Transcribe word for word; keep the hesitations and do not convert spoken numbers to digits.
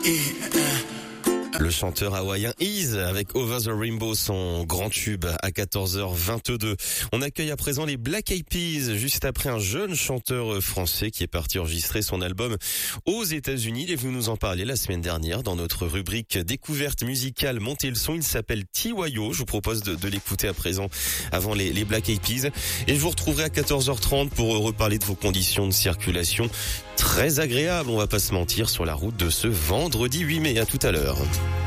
Le chanteur hawaïen Ease avec Over the Rainbow, son grand tube à quatorze heures vingt-deux. On accueille à présent les Black Eyed Peas, juste après un jeune chanteur français qui est parti enregistrer son album aux États-Unis. Il est venu nous en parler la semaine dernière dans notre rubrique découverte musicale Montez le son. Il s'appelle T Y O. Je vous propose de, de l'écouter à présent avant les, les Black Eyed Peas. Et je vous retrouverai à quatorze heures trente pour reparler de vos conditions de circulation. Très agréable, on va pas se mentir, sur la route de ce vendredi huit mai. À tout à l'heure.